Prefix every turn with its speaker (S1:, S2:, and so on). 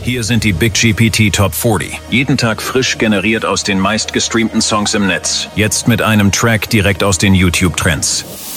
S1: Hier sind die Big GPT Top 40. Jeden Tag frisch generiert aus den meistgestreamten Songs im Netz. Jetzt mit einem Track direkt aus den YouTube-Trends.